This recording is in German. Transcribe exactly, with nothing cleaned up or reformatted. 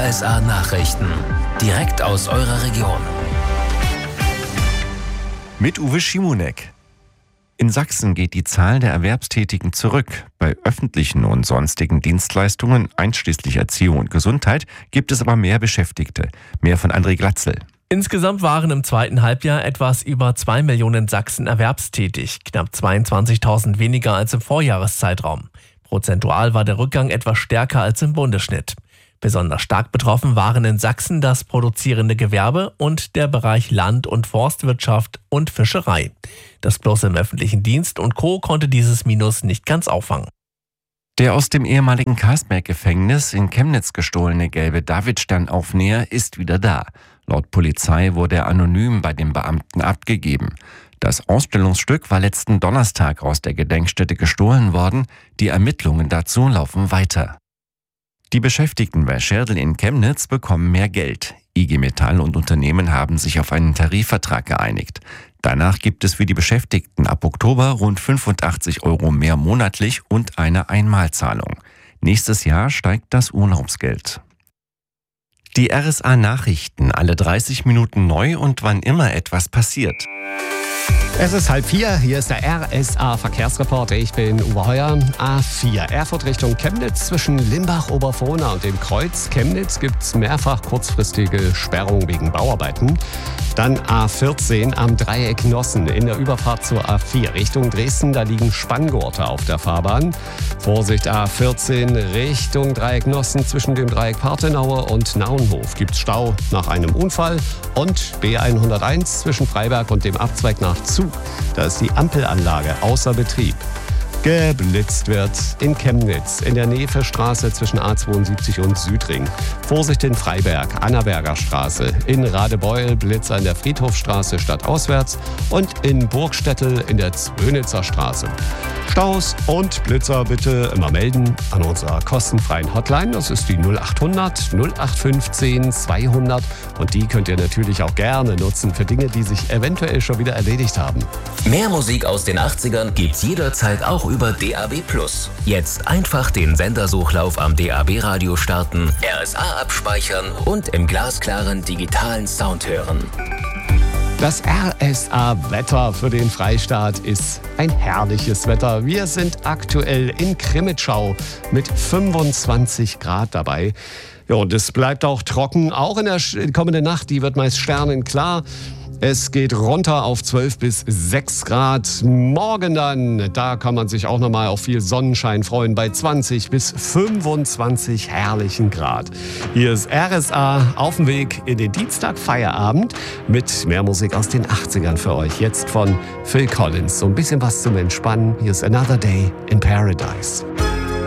S A Nachrichten. Direkt aus eurer Region. Mit Uwe Schimonek. In Sachsen geht die Zahl der Erwerbstätigen zurück. Bei öffentlichen und sonstigen Dienstleistungen, einschließlich Erziehung und Gesundheit, gibt es aber mehr Beschäftigte. Mehr von André Glatzel. Insgesamt waren im zweiten Halbjahr etwas über zwei Millionen Sachsen erwerbstätig, knapp zweiundzwanzigtausend weniger als im Vorjahreszeitraum. Prozentual war der Rückgang etwas stärker als im Bundesschnitt. Besonders stark betroffen waren in Sachsen das produzierende Gewerbe und der Bereich Land- und Forstwirtschaft und Fischerei. Das Plus im öffentlichen Dienst und Co. konnte dieses Minus nicht ganz auffangen. Der aus dem ehemaligen Carsberg-Gefängnis in Chemnitz gestohlene gelbe Davidstern-Aufnäher ist wieder da. Laut Polizei wurde er anonym bei den Beamten abgegeben. Das Ausstellungsstück war letzten Donnerstag aus der Gedenkstätte gestohlen worden. Die Ermittlungen dazu laufen weiter. Die Beschäftigten bei Scherdl in Chemnitz bekommen mehr Geld. I G Metall und Unternehmen haben sich auf einen Tarifvertrag geeinigt. Danach gibt es für die Beschäftigten ab Oktober rund fünfundachtzig Euro mehr monatlich und eine Einmalzahlung. Nächstes Jahr steigt das Urlaubsgeld. Die R S A Nachrichten, alle dreißig Minuten neu und wann immer etwas passiert. Es ist halb vier, hier ist der R S A Verkehrsreport. Ich bin Uwe Heuer. A vier, Erfurt Richtung Chemnitz zwischen Limbach-Oberfrohna und dem Kreuz Chemnitz gibt es mehrfach kurzfristige Sperrungen wegen Bauarbeiten. Dann A vierzehn am Dreieck Nossen in der Überfahrt zur A vier Richtung Dresden. Da liegen Spanngurte auf der Fahrbahn. Vorsicht, A vierzehn Richtung Dreieck Nossen zwischen dem Dreieck Parthenaue und Naunhof gibt es Stau nach einem Unfall. Und B hunderteins zwischen Freiberg und dem Abzweig nach Zug. Da ist die Ampelanlage außer Betrieb. Geblitzt wird in Chemnitz, in der Nevestraße zwischen A zweiundsiebzig und Südring. Vorsicht in Freiberg, Annaberger Straße. In Radebeul Blitz an der Friedhofstraße stadtauswärts und in Burgstettel in der Zwönitzer Straße. Staus und Blitzer bitte immer melden an unserer kostenfreien Hotline. Das ist die null achthundert null acht fünfzehn zweihundert und die könnt ihr natürlich auch gerne nutzen für Dinge, die sich eventuell schon wieder erledigt haben. Mehr Musik aus den achtzigern gibt's jederzeit auch über D A B plus. Jetzt einfach den Sendersuchlauf am D A B-Radio starten, R S A abspeichern und im glasklaren digitalen Sound hören. Das R S A-Wetter für den Freistaat ist ein herrliches Wetter. Wir sind aktuell in Krimitschau mit fünfundzwanzig Grad dabei. Ja, und es bleibt auch trocken, auch in der kommenden Nacht. Die wird meist sternenklar. Es geht runter auf zwölf bis sechs Grad. Morgen dann, da kann man sich auch nochmal auf viel Sonnenschein freuen, bei zwanzig bis fünfundzwanzig herrlichen Grad. Hier ist R S A auf dem Weg in den Dienstag-Feierabend mit mehr Musik aus den achtzigern für euch. Jetzt von Phil Collins. So ein bisschen was zum Entspannen. Hier ist Another Day in Paradise.